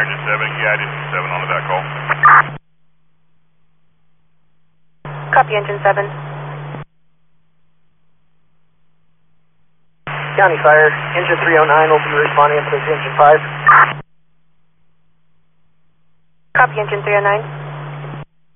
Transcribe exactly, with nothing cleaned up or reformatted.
Fire Engine seven, yeah, I did seven on that call. Copy, Engine seven. County Fire, Engine three oh nine will be responding to Engine five. Copy, Engine three oh nine.